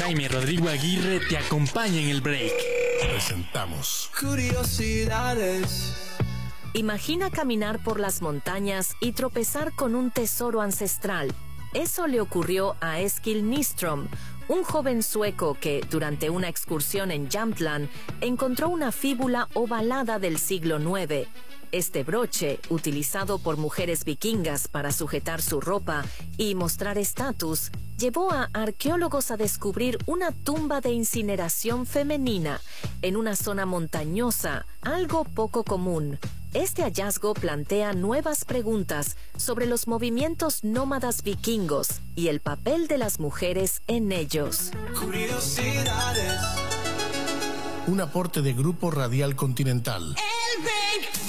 Jaime Rodrigo Aguirre te acompaña en el break. Presentamos Curiosidades. Imagina caminar por las montañas y tropezar con un tesoro ancestral. Eso le ocurrió a Eskil Nyström, un joven sueco que, durante una excursión en Jämtland, encontró una fíbula ovalada del siglo IX. Este broche, utilizado por mujeres vikingas para sujetar su ropa y mostrar estatus, llevó a arqueólogos a descubrir una tumba de incineración femenina en una zona montañosa, algo poco común. Este hallazgo plantea nuevas preguntas sobre los movimientos nómadas vikingos y el papel de las mujeres en ellos. Curiosidades. un aporte de Grupo Radial Continental. El break.